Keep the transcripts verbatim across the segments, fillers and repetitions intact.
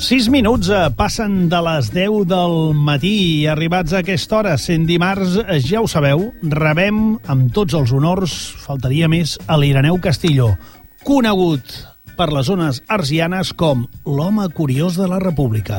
Sis minuts eh, passen de les deu del matí i arribats a aquesta hora, sent dimarts, eh, ja ho sabeu, rebem amb tots els honors, faltaria més, a l'Ireneu Castillo, conegut per les zones arsianes com l'home curiós de la República.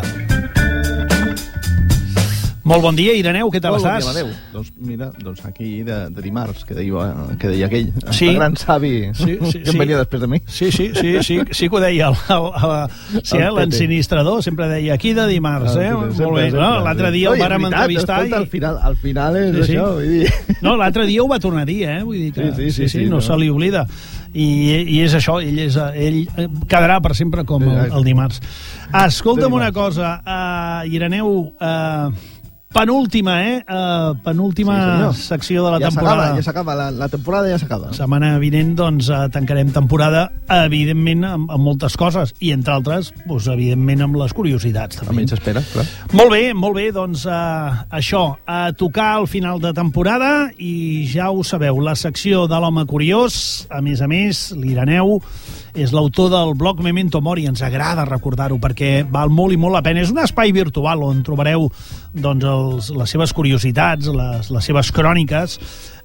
Molt bon dia, Ireneu, què tal Molt estàs? Bon dia, Amadeu. Doncs mira, doncs aquí de, de dimarts, que deia, que deia aquell, sí. el gran savi sí, sí, que em sí. venia després de mi. Sí, sí, sí, sí, sí que ho deia el, el, el, sí, eh, l'ensinistrador, sempre deia aquí de dimarts, eh? Sempre, Molt bé, no? L'altre dia el vàrem entrevistar i... Al final, al final és sí, sí. això, vull dir... No, l'altre dia ho va tornar a dir, eh? Vull dir que, sí, sí, sí, sí, sí, no, no se li oblida. I, i és això, ell, és, ell quedarà per sempre com el, el dimarts. Escolta'm una cosa, uh, Ireneu... Uh, Penúltima, eh? Uh, penúltima sí, secció de la ja temporada. Ja s'acaba, la, la temporada ja s'acaba. Setmana vinent, doncs, uh, tancarem temporada, evidentment, amb, amb moltes coses, i, entre altres, doncs, evidentment, amb les curiositats. També. Almenys s'espera, clar. Molt bé, molt bé, doncs, uh, això, a tocar al final de temporada, i ja ho sabeu, la secció de l'home curiós, a més a més, l'Ireneu, és l'autor del blog Memento Mori, ens agrada recordar-ho perquè val molt i molt la pena. És un espai virtual on trobareu doncs, els, les seves curiositats, les, les seves cròniques,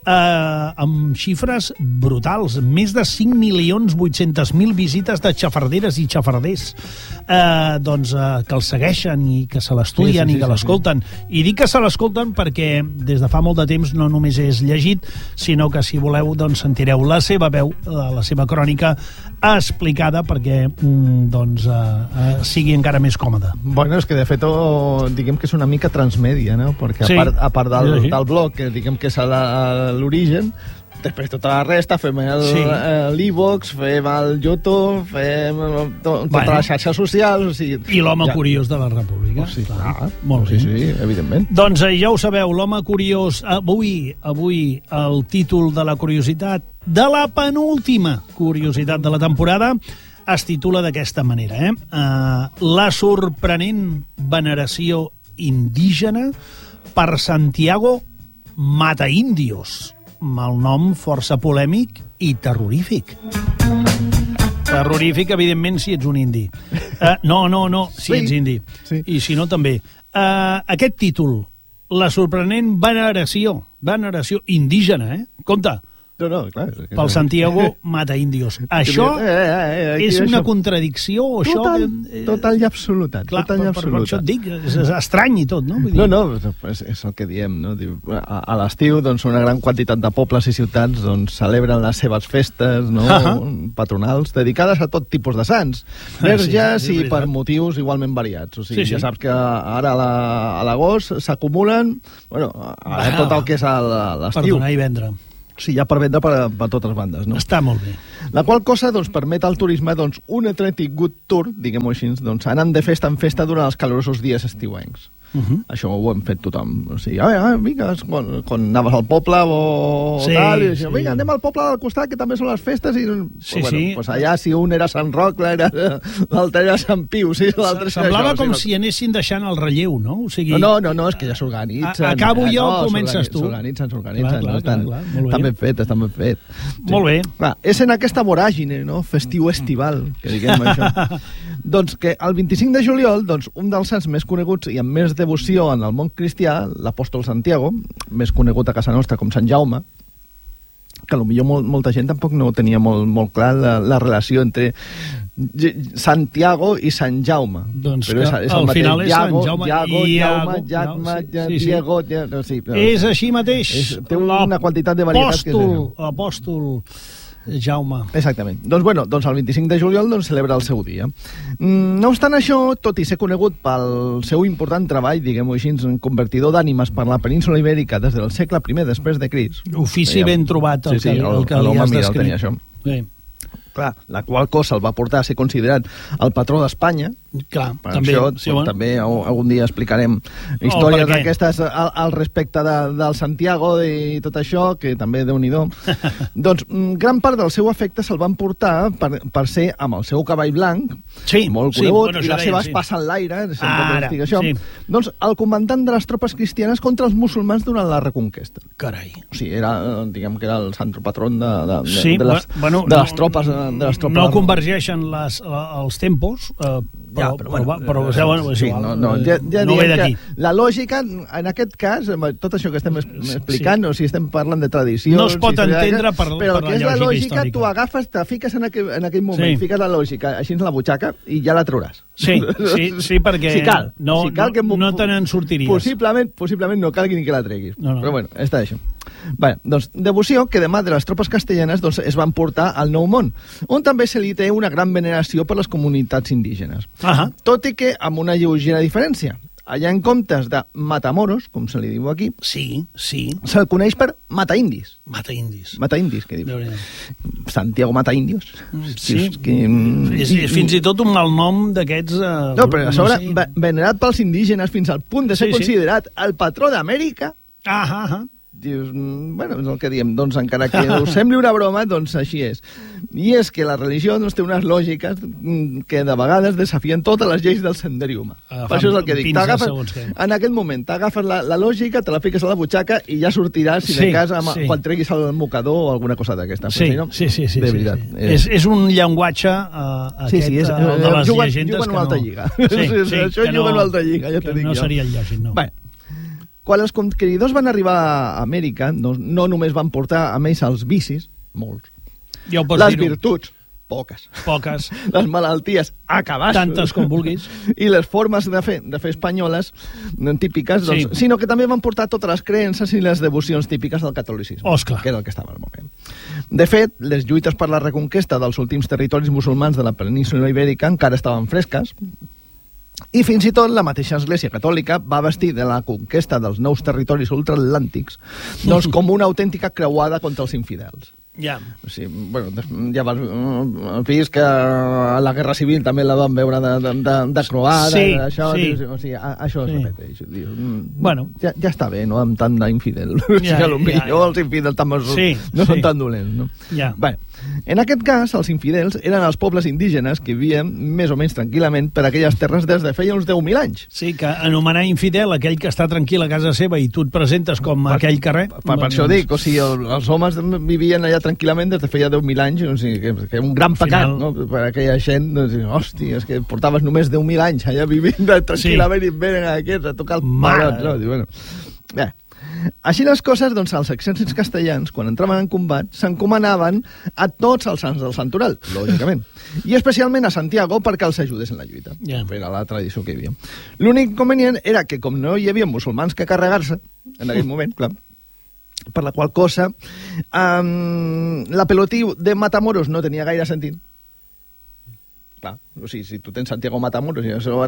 eh, amb xifres brutals. Més de cinc milions vuit-cents mil visites de xafarderes i xafarders eh, doncs, eh, que el segueixen i que se l'estudien sí, sí, sí, i que sí, l'escolten. Sí. I dic que se l'escolten perquè des de fa molt de temps no només és llegit, sinó que si voleu doncs, sentireu la seva veu, la seva crònica explicada perquè doncs, eh, eh, sigui encara més còmode. Bueno, és que de fet oh, diguem que és una mica transmèdia, no? Perquè sí. a part, a part del, sí. del blog, que diguem que és l'origen, després tota la resta, fem l'e-box, sí. fem el YouTube, fem to, totes bueno. les xarxes socials... O sigui, I l'home ja. curiós de la República. Oh, sí, clar. clar. Molt bé. Sí, sí, evidentment. Doncs eh, ja ho sabeu, l'home curiós... Avui, avui el títol de la curiositat, de la penúltima curiositat de la temporada, es titula d'aquesta manera, eh? Uh, la sorprenent veneració indígena per Santiago Mataíndios, el nom força polèmic i terrorífic. Terrorífic, evidentment, si ets un indi. Uh, no, no, no, si sí, ets indi. Sí. I si no, també. Uh, aquest títol, la sorprenent veneració, veneració indígena, eh? Compte, no, no, clar, pel Santiago Mataíndios. Això eh, eh, eh, és una això... contradicció? O total, això, eh, total i absoluta. Clar, total i per, absoluta. per això et dic, és, és estrany i tot, no? Vull dir... No, no, és, és el que diem, no? A, a l'estiu, doncs, una gran quantitat de pobles i ciutats doncs, celebren les seves festes no? patronals, dedicades a tot tipus de sants, verges sí, sí, i per motius igualment variats. O sigui, sí, sí. Ja saps que ara a l'agost s'acumulen, bueno, a, a tot el que és l'estiu. Per donar i vendre. Sí, ja per vendre per, per totes bandes, no? Està molt bé. La qual cosa doncs, permet al turisme doncs, un autèntic good tour, diguem-ho així, doncs, anant de festa en festa durant els calorosos dies estiuencs. Uh -huh. Això ho hem fet tothom. O sigui, ah, vinga, quan, quan anaves al poble o sí, tal, i dius, vinga, sí. anem al poble del costat, que també són les festes, i sí, pues, bueno, sí. pues allà si un era Sant Roc, l'altre era Sant Piu, sí, l'altre semblava això, com o sigui, si anessin deixant el relleu, no? O sigui... No, no, no, és que ja s'organitzen. Acabo jo, no, comences tu. S'organitzen, s'organitzen. Clar, clar, no? Estan, clar, clar, estan ben fet, estan ben fet. Sí. Molt bé. Clar, és en aquesta voràgine, no? Festiu-estival, que diguem això. Doncs que el vint-i-cinc de juliol, doncs, un dels sants més coneguts i amb més devoció en el món cristià, l'apòstol Santiago, més conegut a casa nostra com Sant Jaume, que potser molt, molta gent tampoc no tenia molt, molt clar la, la relació entre Santiago i Sant Jaume. Doncs però és, és el al mateix. final és Iago, Sant Jaume. Iago, Iago, Jaume, Jatma, sí, sí, sí. Diego... No, sí, no, és així mateix. És, té una quantitat de varietats. L'apòstol, l'apòstol Jaume. Exactament. Doncs, bueno, doncs el vint-i-cinc de juliol doncs, celebra el seu dia. No obstant això, tot i ser conegut pel seu important treball, diguem-ho així, convertidor d'ànimes per la península ibèrica des del segle primer després de Crist. Ofici ben trobat el sí, sí, que, el, el que li has descrit. Sí. Clar, la qual cosa el va portar a ser considerat el patró d'Espanya. Clar, per també, això, sí, doncs, bueno. també algun dia explicarem històries d'aquestes al, al respecte de, del Santiago i tot això, que també déu-n'hi-do. Doncs gran part del seu efecte se'l van portar per, per ser amb el seu cavall blanc, sí, molt sí, conegut, bueno, i la seva sí. espasa en l'aire, Ara, això, sí. doncs el comandant de les tropes cristianes contra els musulmans durant la Reconquesta. Carai. O sigui, era, diguem que era el santo patrón de, de, sí, de, les, bueno, de les tropes. De les tropes no convergeixen les, els tempos, eh, però, ja, però, però, bueno, però, però, bueno, sí, no, no, ja, ja no ve d'aquí. La lògica, en aquest cas, tot això que estem explicant, sí. o si estem parlant de tradicions... No es pot entendre per, però per la, la lògica lògica històrica. Tu agafes, te fiques en aquell, en aquell moment, sí. fiques la lògica així en la butxaca i ja la trauràs. Sí, sí, sí perquè si cal, no, si cal que no, no te n'en sortiries. Possiblement, possiblement no calgui ni que la treguis. No, no. Però bueno, està això. Bé, doncs, devoció que demà de les tropes castellanes doncs, es van portar al Nou Món, on també se li té una gran veneració per les comunitats indígenes. Uh-huh. Tot i que amb una lleugera diferència. Allà en comptes de matamoros, com se li diu aquí, sí, sí. se'l coneix per mataindis. Mataindis. Mataindis, què diu? Santiago Mataindios. Sí, que... és, és fins i tot un mal nom d'aquests... Uh, no, però a sobre, no sé. venerat pels indígenes fins al punt de ser sí, considerat sí. el patró d'Amèrica. Ah, ah, ah. Dius, bueno, és el que diem, doncs encara que us sembli una broma, doncs així és. I és que la religió doncs, té unes lògiques que de vegades desafien totes les lleis del senderi humà. Agafam, per això és el que dic. Que... En aquest moment t'agafes la, la lògica, te la fiques a la butxaca i ja sortiràs, si sí, de cas, amb, sí. quan treguis el mocador o alguna cosa d'aquesta. Sí, si no, sí, sí, sí. De veritat. Sí, sí. És, és un llenguatge uh, aquest, sí, sí, és, uh, de les juguen, llegendes juguen que una altra no... lliga. Sí, sí, això juguen no, una altra lliga, ja t'ho dic no jo. No seria el lògic, no. Bé, quan els conqueridors van arribar a Amèrica, no, no només van portar amb ells els vicis, molts, ja les virtuts, poques, poques, les malalties, acabats, tantes com vulguis, i les formes de fer, de fer espanyoles típiques, doncs, sí. sinó que també van portar totes les creences i les devocions típiques del catolicisme, Osclar. que era el que estava al moment. De fet, les lluites per la reconquesta dels últims territoris musulmans de la península ibèrica encara estaven fresques, i fins i tot la mateixa Església Catòlica va vestir de la conquesta dels nous territoris ultraatlàntics doncs, com una autèntica creuada contra els infidels. Ja. O sigui, bueno, ja vas vist que a la Guerra Civil també la van veure de, de, de, de croada, sí, això, sí. Dius, o sigui, a, això sí. es repeteix. Dius, bueno. ja, ja està bé, no?, amb tant d'infidel. Ja, o sigui, ja, potser ja, ja. els infidels també sí, no sí. són tan dolents, no? Ja. Bé, en aquest cas, els infidels eren els pobles indígenes que vivien més o menys tranquil·lament per aquelles terres des de feia uns deu mil anys. Sí, que anomenar infidel aquell que està tranquil a casa seva i tu et presentes com per, aquell carrer... Per, per, per això dic, o sigui, els homes vivien allà tranquil·lament des de feia deu mil anys, o sigui, que, que un gran pecat, final... no?, per aquella gent, doncs, hòstia, és que portaves només deu mil anys allà vivint tranquil·lament sí. i venen aquests a tocar el marot, no? Diu, bueno, bé, així les coses, doncs, els exèrcits castellans, quan entraven en combat, s'encomanaven a tots els sants del santoral, lògicament, i especialment a Santiago perquè els ajudés en la lluita. Yeah. Era la tradició que hi havia. L'únic inconvenient era que, com no hi havia musulmans que carregar-se, en aquell moment, clar, per la qual cosa um, l'apel·latiu de Matamoros no tenia gaire sentit. Clar, o sigui, si tu tens Santiago Matamoros i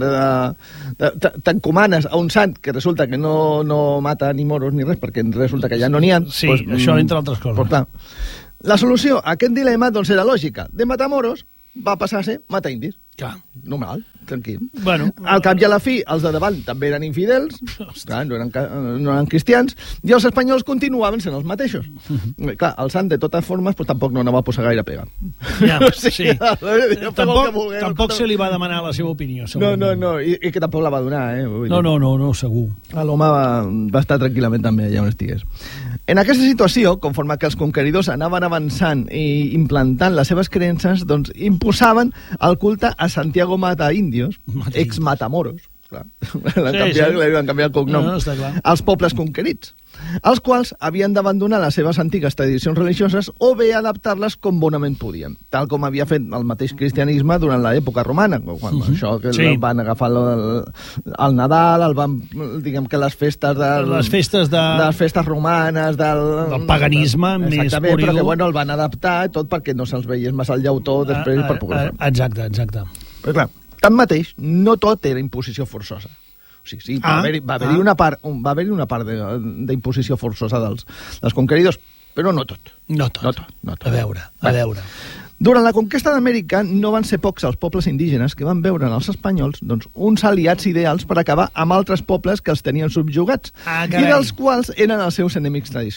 t'encomanes a un sant que resulta que no, no mata ni moros ni res, perquè resulta que ja no n'hi ha... Sí, pues, això entre altres coses. Pues, clar, la solució a aquest dilema doncs, era lògica. De Matamoros va passar a ser mataindis. Clar. Normal, tranquil. Bueno, al cap i a la fi, els de davant també eren infidels, clar, no, eren, no eren cristians, i els espanyols continuaven sent els mateixos. Uh-huh. Clar, el sant, de totes formes, pues, tampoc no anava a posar gaire pega. Ja, o sigui, sí. tampoc, vulgueu, tampoc no... se li va demanar la seva opinió. No, no, no, i, i que tampoc la va donar, eh? No, no, no, no, segur. L'home va, va estar tranquil·lament també allà on estigués. En aquesta situació, conforme que els conqueridors anaven avançant i implantant les seves creences, doncs imposaven el culte a Santiago Mataindios, ex Matamoros, clar, l'han sí, canviat, sí. van canviar el cognom, no, no, als pobles conquerits, els quals havien d'abandonar les seves antigues tradicions religioses o bé adaptar-les com bonament podien, tal com havia fet el mateix cristianisme durant l'època romana, quan uh-huh. això que sí. van agafar el, el Nadal, el van, diguem que les festes de les festes de, de les festes romanes, del, del paganisme de, més pur i però dur. Que bueno, el van adaptar tot perquè no se'ls veiés massa el llautó després a, a, per poder fer. Exacte, exacte. Però clar, tanmateix, no tot era imposició forçosa. O sigui, sí, va ah, haver-hi va haver ah. una part, va haver una part d'imposició forçosa dels, dels conqueridors, però no tot. No tot. No tot, no tot. A veure, a Va. veure. Durant la conquesta d'Amèrica no van ser pocs els pobles indígenes que van veure en els espanyols doncs, uns aliats ideals per acabar amb altres pobles que els tenien subjugats ah, i dels quals eren els seus enemics tradicionals.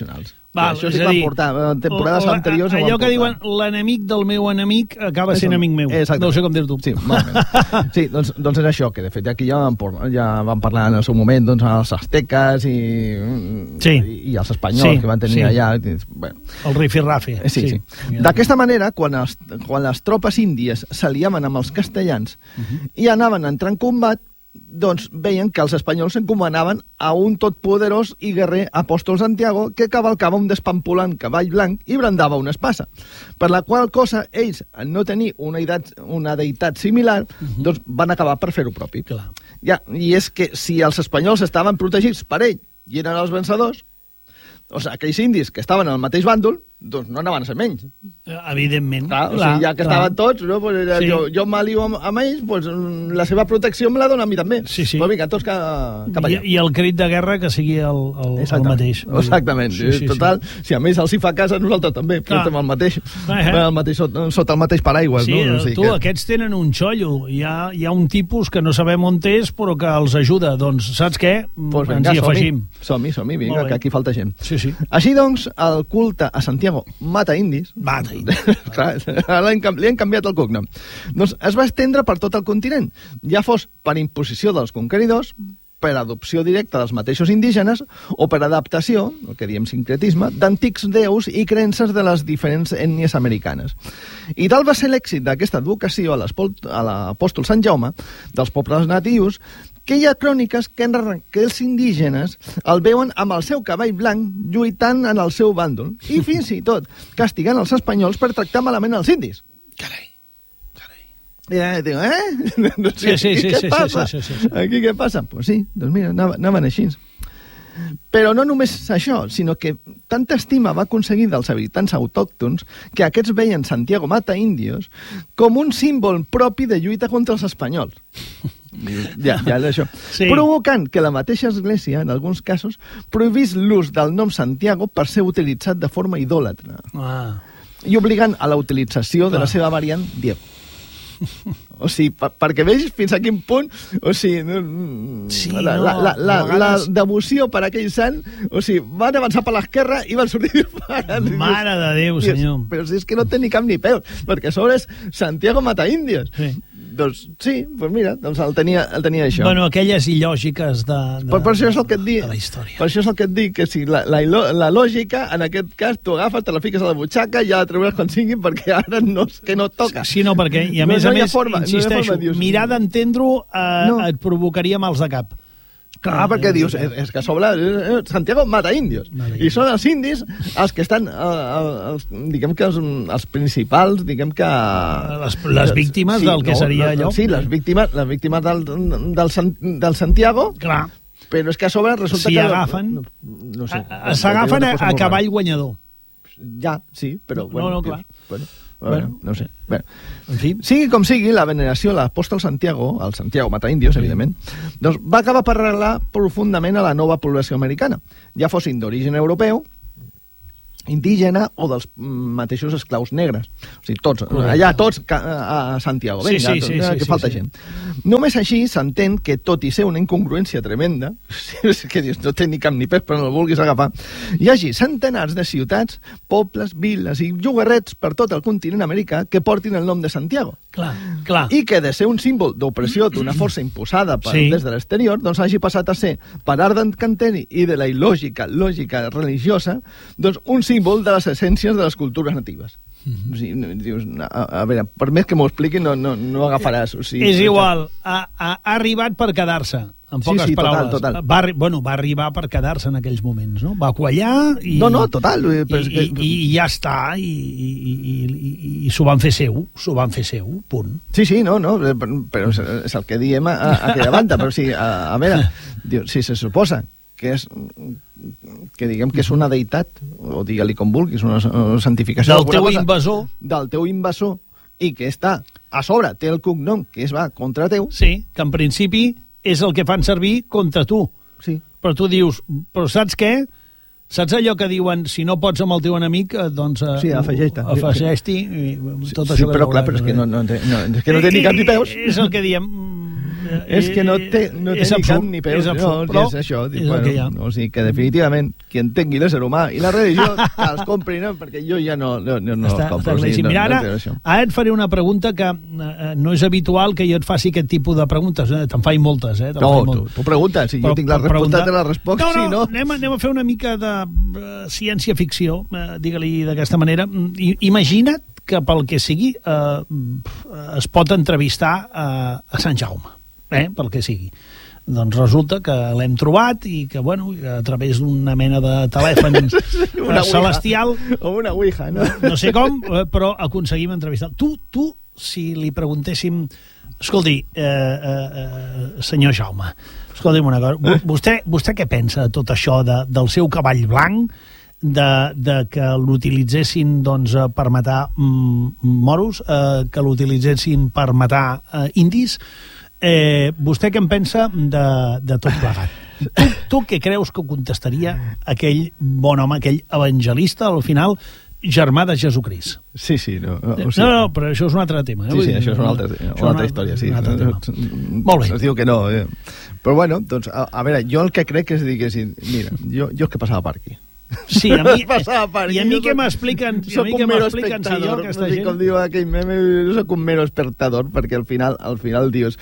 Val, això sí que van portar, en temporades la, anteriors ho van allò portar. que diuen, l'enemic del meu enemic acaba sent amic meu. Exacte. No sé com dir-t'ho. Sí, sí doncs, doncs és això, que de fet aquí ja van, ja van parlar en el seu moment doncs, els azteques i, sí. i, i els espanyols sí, que van tenir sí. allà. Bueno. El rifirrafe. Sí, sí. sí. D'aquesta manera, quan, els, quan les tropes índies s'aliaven amb els castellans uh -huh. i anaven a entrar en combat, doncs veien que els espanyols s'encomanaven a un totpoderós i guerrer apòstol Santiago que cavalcava un despampulant cavall blanc i brandava una espasa, per la qual cosa ells, en no tenir una, edat, una deïtat similar, uh-huh. doncs van acabar per fer-ho propi. Clar. Ja, i és que si els espanyols estaven protegits per ell i eren els vencedors, o sigui, aquells indis que estaven al mateix bàndol, doncs no anaven a ser menys. Evidentment. Clar, o sigui, ja que clar. estaven tots, no? pues, sí. jo, jo m'alio amb, amb ells, pues, la seva protecció me la dona a mi també. Sí, sí. Però vinga, tots cap, cap allà. I, I el crit de guerra que sigui el, el, el mateix. Exactament. Sí, sí, Total, sí. si a més els hi fa casa, nosaltres també, clar. estem al mateix, eh. el mateix sota, sota el mateix paraigües. Sí, no? O sigui tu, que... aquests tenen un xollo. Hi ha, hi ha un tipus que no sabem on és, però que els ajuda. Doncs, saps què? Pues vinga, ens hi afegim. Som-hi, som-hi, vinga, que aquí falta gent. Sí, sí. Així doncs, el culte a Santiago mata indis. Mata indis. Clar, li han canviat el cognom. Doncs es va estendre per tot el continent, ja fos per imposició dels conqueridors, per adopció directa dels mateixos indígenes o per adaptació, el que diem sincretisme, d'antics déus i creences de les diferents ètnies americanes. I tal va ser l'èxit d'aquesta advocació a l'apòstol Sant Jaume, dels pobles natius, que hi ha cròniques que, que els indígenes el veuen amb el seu cavall blanc lluitant en el seu bàndol i fins i tot castigant els espanyols per tractar malament els indis. Carai, carai. I ja dic, eh? No sé, sí, sí, sí, què sí, passa? Sí, sí, sí, sí. Aquí què passa? Pues sí, doncs mira, anaven així. Però no només això, sinó que tanta estima va aconseguir dels habitants autòctons que aquests veien Santiago Mata Indios com un símbol propi de lluita contra els espanyols. Ja, ja és això. Sí. Provocant que la mateixa església, en alguns casos, prohibís l'ús del nom Santiago per ser utilitzat de forma idòlatra. Ah. I obligant a la utilització de la seva variant Diego. O sigui, per, perquè veus fins a quin punt, o sigui, sí, la, no, la, la, la, vegades... la devoció per aquell sant, o sigui, van avançar per l'esquerra i van sortir disparant. Mare de Déu, senyor. Però si és que no té ni cap ni peus, perquè a sobre és Santiago Mata Indios. Sí. Doncs sí, doncs mira, doncs el tenia, el tenia això. Bueno, aquelles illògiques de, de, per, per això és el que et dic, de la història. Per això és el que et dic, que si la, la, la lògica, en aquest cas, tu agafes, te la fiques a la butxaca i ja la treuràs quan sigui, perquè ara no, que no toca. Sí, no, perquè, i a no, més no a més, forma, insisteixo, no forma, mirar d'entendre-ho eh, no. et provocaria mals de cap. Clar, perquè dius, és, és que a sobre eh, Santiago mata índios, i són els indis els que estan, eh, els, diguem que els, els principals, diguem que... Les, les víctimes sí, del que no, seria allò. Sí, les víctimes, les víctimes del, del, del Santiago, clar. Però és que a sobre resulta si que... Si agafen, no, no sé, s'agafen a, a cavall guanyador. Ja, sí, però... Bueno, no, no, clar. Bueno, bueno, no sé. Bueno. En fi. Sigui com sigui, la veneració a l'apòstol Santiago, al Santiago Mata Indios, sí. evidentment, doncs va acabar per arrelar profundament a la nova població americana, ja fossin d'origen europeu, indígena o dels mateixos esclaus negres. O sigui, tots, correcte. Allà tots a Santiago. Vinga, sí, sí, sí, tot, sí, que sí, falta sí. gent. Només així s'entén que, tot i ser una incongruència tremenda, que dius, no té ni cap ni pes, però no el vulguis agafar, hi hagi centenars de ciutats, pobles, viles i llogarrets per tot el continent americà que portin el nom de Santiago. Clar, clar. I que de ser un símbol d'opressió d'una força imposada per, sí. des de l'exterior, doncs hagi passat a ser, per art d'encanteri i de la il·lògica lògica religiosa, doncs un símbol símbol de les essències de les cultures natives. Mm-hmm. O sigui, dius, a, a veure, per més que m'ho expliqui, no, no, no agafaràs. O sigui, és igual, ha, ha arribat per quedar-se, en poques sí, sí, paraules. Total, total. Va, bueno, va arribar per quedar-se en aquells moments, no? Va quallar i... No, no, total. Però i, que... i, i ja està, i, i, i, i, i s'ho van fer seu, s'ho van fer seu, punt. Sí, sí, no, no, però és el que diem a, a aquella banda, però sí, a, a veure, diu, si se suposa que és que diguem que és una deïtat, o digue-li com vulguis, una santificació del teu cosa, invasor del teu invasor, i que està a sobre, té el cognom que es va contra teu. Sí, que en principi és el que fan servir contra tu. Sí. Però tu dius, però saps què? Saps allò que diuen, si no pots amb el teu enemic, doncs sí, afegeix-te. Afegeix-t'hi. Sí, tot això sí, però clar, però és que no, no, no, és que no té ni cap ni peus. És el que diem... és que no té, no té ni cap ni peus. És absurd, no, però és això. Dic, és el bueno, que hi ha. no, o sigui, que definitivament qui entengui l'ésser humà i la religió que els compri, no? Perquè jo ja no, no, no, no està, els compro. està O sigui, no, Mira, ara, no ara et faré una pregunta que eh, no és habitual que jo et faci aquest tipus de preguntes. Eh? Te'n faig moltes, eh? No, tu, tu pregunta. Si però, jo tinc la resposta, te la respoc. No, no, si no... Anem, anem a fer una mica de uh, ciència-ficció, uh, digue-li d'aquesta manera. I, imagina't que pel que sigui uh, es pot entrevistar uh, a Sant Jaume, eh? Pel que sigui. Doncs resulta que l'hem trobat i que, bueno, a través d'una mena de telèfon una celestial... O una ouija, no? No sé com, però aconseguim entrevistar. Tu, tu, si li preguntéssim... Escolti, eh, eh, eh, senyor Jaume, escolti'm una cosa. Vostè, vostè què pensa de tot això de, del seu cavall blanc, de, de que l'utilitzessin doncs, per matar mm, moros, eh, que l'utilitzessin per matar eh, indis? Eh, vostè què en pensa de, de tot plegat? Tu, tu què creus que contestaria aquell bon home, aquell evangelista, al final, germà de Jesucrist? Sí, sí. No, no, o sigui, no, no, però això és un altre tema. Eh? Sí, sí, això és una altra, una altra una, història. Sí. Altre tema. Molt bé. Es diu que no. Eh. Però bueno, doncs, a, a veure, jo el que crec és dir que sí, mira, jo, jo que passava per aquí. Sí, a mi, per i a mi què m'expliquen si soc un mero espectador, si jo, aquesta gent... Com diu aquell meme, jo soc un mero espectador, perquè al final, al final dius...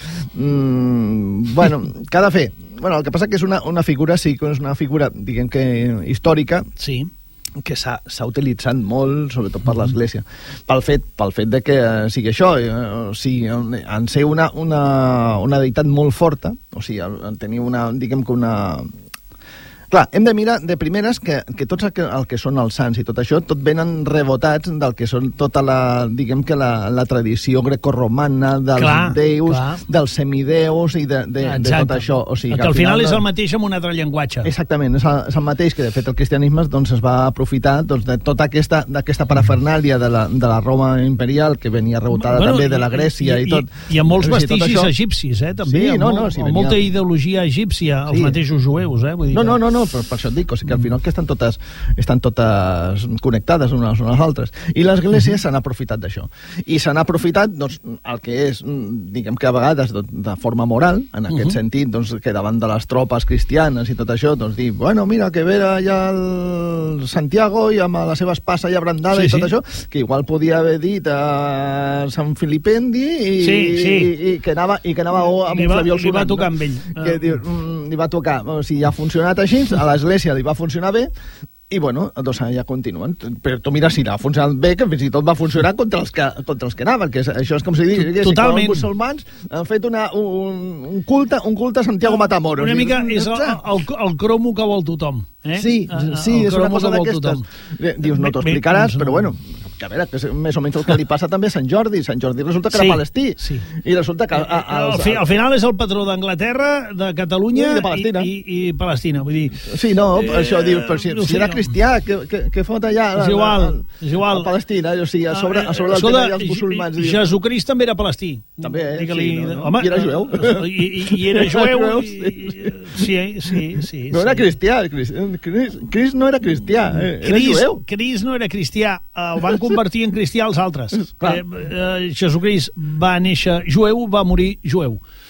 Mmm, bueno, què ha de fer? Bueno, el que passa que és una, una figura, sí, que és una figura, diguem que històrica, sí, que s'ha utilitzat molt, sobretot per l'Església, pel fet, pel fet de que eh, sigui això, eh, o sigui, en ser una, una, una deïtat molt forta, o sigui, en tenir una, diguem que una... Clar, hem de mirar de primeres que, que tots el que, el que són els sants i tot això, tot venen rebotats del que són tota la, diguem que la, la tradició grecorromana dels clar, déus, clar. dels semideus i de, de, de tot això. O sigui, que, que al final, final és el mateix amb un altre llenguatge. Exactament, és el, és el mateix que de fet el cristianisme doncs, es va aprofitar doncs, de tota aquesta, aquesta parafernàlia de la, de la Roma imperial que venia rebotada bueno, també de la Grècia i, i, i tot. I, i amb molts vestigis egipcis, eh, també, sí, amb, no, molt, no, si amb venia... molta ideologia egípcia, els sí. mateixos jueus, eh? Vull dir no, no, que... no, no, però per això et dic, o sigui que al final que estan totes, estan totes connectades unes a les altres. I l'Església s'han aprofitat d'això. I s'han aprofitat, doncs, el que és, diguem que a vegades, doncs, de forma moral, en aquest uh-huh. sentit, doncs, que davant de les tropes cristianes i tot això, doncs, dir, bueno, mira, que ve allà el Santiago i amb la seva espasa ja brandada sí, i tot sí. això, que igual podia haver dit a Sant Filipendi i, sí, sí. i, i que anava, i que anava amb li un va, flabiol sonant. Li va tocar no? amb ell. Que diu, mm, li va tocar. O sigui, ha funcionat així, a l'Església li va funcionar bé, i bueno, doncs ja continuen. Però tu mira si ha funcionat bé, que fins i tot va funcionar contra els que, contra els que anaven, que és, això és com si digués que els musulmans han fet una, un, un, culte, un culte a Santiago Matamoros. Una mica és el, el, el cromo que vol tothom. Eh? Sí, sí, és una cosa d'aquestes. Dius, no t'ho explicaràs, però bueno... que a veure, que és més o menys el que li passa també a Sant Jordi. Sant Jordi resulta que sí, era palestí. Sí. I resulta que... A, a, al, fi, al final és el patró d'Anglaterra, de Catalunya i, de Palestina. I, i, i Palestina. Vull dir, sí, no, eh, això diu, però si, si era cristià, que, que, que fot allà... És igual, és igual. A Palestina, o sigui, a sobre, a sobre del tema dels musulmans. Jesucrist també era palestí. També, eh? Sí, no, no. Home, I era jueu. I, i era jueu. Sí, sí, sí. No era cristià. Crist no era cristià, era jueu. Crist no era cristià. El van convertir en cristià els altres. Eh, eh, Jesucrist va néixer jueu, va morir jueu.